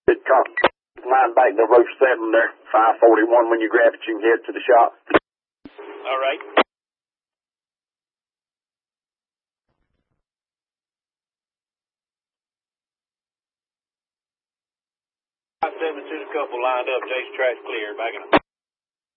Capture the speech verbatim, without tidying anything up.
It cost line back to row seven there, five forty-one. When you grab it, you can head to the shop. All right. five seven two, couple lined up. Chase track's clear. Back in.